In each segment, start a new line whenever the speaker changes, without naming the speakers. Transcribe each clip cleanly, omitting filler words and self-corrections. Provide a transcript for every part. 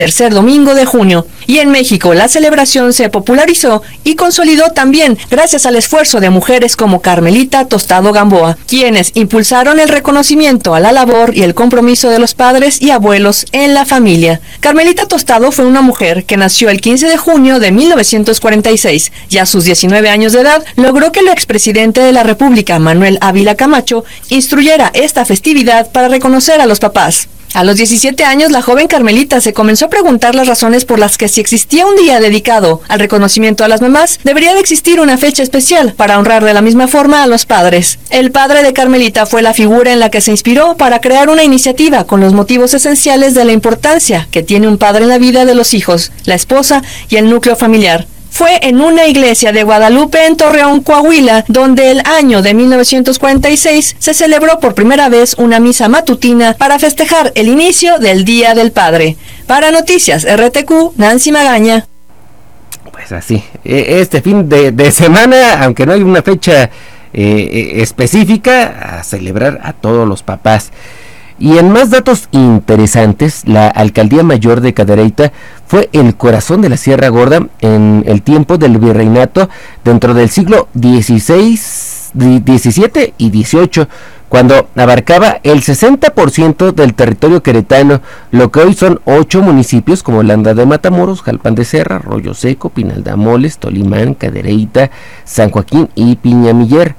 tercer domingo de junio. Y en México la celebración se popularizó y consolidó también gracias al esfuerzo de mujeres como Carmelita Tostado Gamboa, quienes impulsaron el reconocimiento a la labor y el compromiso de los padres y abuelos en la familia. Carmelita Tostado fue una mujer que nació el 15 de junio de 1946 y a sus 19 años de edad logró que el expresidente de la República, Manuel Ávila Camacho, instruyera esta festividad para reconocer a los papás. A los 17 años, la joven Carmelita se comenzó a preguntar las razones por las que si existía un día dedicado al reconocimiento a las mamás, debería de existir una fecha especial para honrar de la misma forma a los padres. El padre de Carmelita fue la figura en la que se inspiró para crear una iniciativa con los motivos esenciales de la importancia que tiene un padre en la vida de los hijos, la esposa y el núcleo familiar. Fue en una iglesia de Guadalupe en Torreón, Coahuila, donde el año de 1946 se celebró por primera vez una misa matutina para festejar el inicio del Día del Padre. Para Noticias RTQ, Nancy Magaña.
Pues así, este fin de semana, aunque no hay una fecha específica, a celebrar a todos los papás. Y en más datos interesantes, la Alcaldía Mayor de Cadereyta fue el corazón de la Sierra Gorda en el tiempo del virreinato dentro del siglo XVI, XVII y XVIII, cuando abarcaba el 60% del territorio queretano, lo que hoy son 8 municipios como Landa de Matamoros, Jalpan de Serra, Rollo Seco, Pinaldamoles, Tolimán, Cadereyta, San Joaquín y Peñamiller.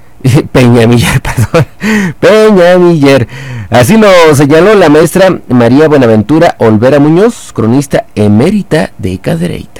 Así lo señaló la maestra María Buenaventura Olvera Muñoz, cronista emérita de Cadereyta.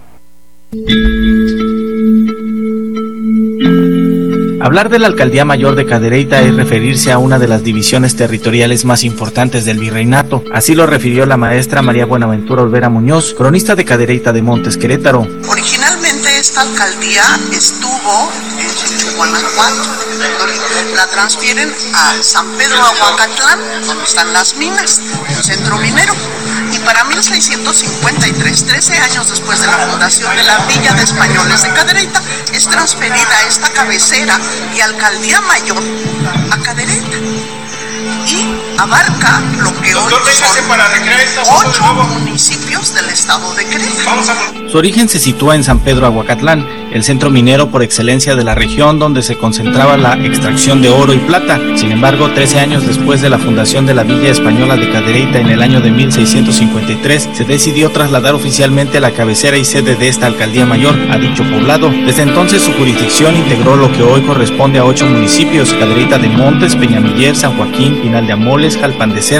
Hablar de la Alcaldía Mayor de Cadereyta es referirse a una de las divisiones territoriales más importantes del virreinato. Así lo refirió la maestra María Buenaventura Olvera Muñoz, cronista de Cadereyta de Montes, Querétaro.
Originalmente esta alcaldía estuvo en Guanajuato. La transfieren a San Pedro Aguacatlán, donde están las minas, un centro minero. Y para 1653, 13 años después de la fundación de la Villa de Españoles de Cadereyta, es transferida esta cabecera y alcaldía mayor a Cadereyta. Y abarca lo que hoy son 8 municipios del estado de Querétaro.
Su origen se sitúa en San Pedro Aguacatlán, el centro minero por excelencia de la región donde se concentraba la extracción de oro y plata. Sin embargo, 13 años después de la fundación de la Villa Española de Cadereyta en el año de 1653, se decidió trasladar oficialmente la cabecera y sede de esta alcaldía mayor a dicho poblado. Desde entonces su jurisdicción integró lo que hoy corresponde a 8 municipios: Cadereyta de Montes, Peñamiller, San Joaquín, Pinal de Amoles, Jalpan de Serra,